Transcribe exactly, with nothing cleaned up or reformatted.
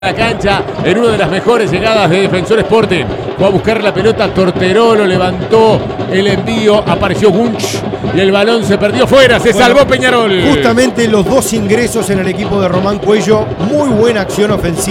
La cancha en una de las mejores llegadas de Defensor Sporting. Fue a buscar la pelota Torterolo, levantó el envío, apareció Gunch y el balón se perdió fuera, se bueno, salvó Peñarol. Justamente los dos ingresos en el equipo de Román Cuello, muy buena acción ofensiva.